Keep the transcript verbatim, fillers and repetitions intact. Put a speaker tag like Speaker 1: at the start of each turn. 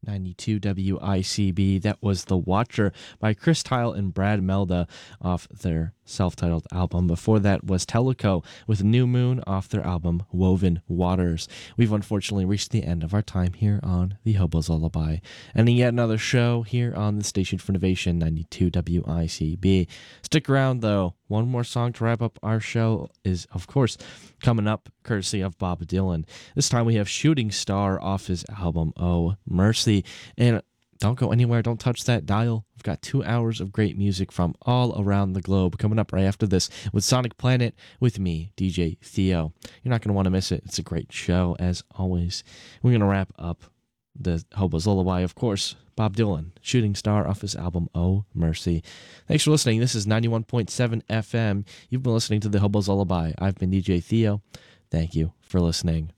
Speaker 1: ninety-two W I C B. That was The Watcher by Chris Tile and Brad Melda off their self-titled album. Before that was Teleco with New Moon off their album Woven Waters. We've unfortunately reached the end of our time here on The Hobo's Lullaby, ending yet another show here on the Station for Innovation, ninety-two W I C B. Stick around though. One more song to wrap up our show is, of course, coming up courtesy of Bob Dylan. This time we have Shooting Star off his album Oh Mercy. And don't go anywhere. Don't touch that dial. We've got two hours of great music from all around the globe coming up right after this with Sonic Planet with me, D J Theo. You're not going to want to miss it. It's a great show, as always. We're going to wrap up the Hobo's Lullaby, of course, Bob Dylan, Shooting Star off his album Oh Mercy. Thanks for listening. This is ninety-one point seven F M. You've been listening to the Hobo's Lullaby. I've been D J Theo. Thank you for listening.